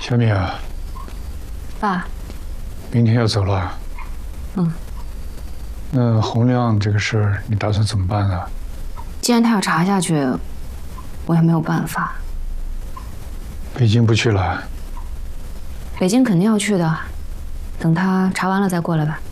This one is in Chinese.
小米啊， 爸， 明天要走了。 嗯。 那洪亮这个事儿，你打算怎么办呢？ 既然他要查下去，我也没有办法。 北京不去了？ 北京肯定要去的，等他查完了再过来吧。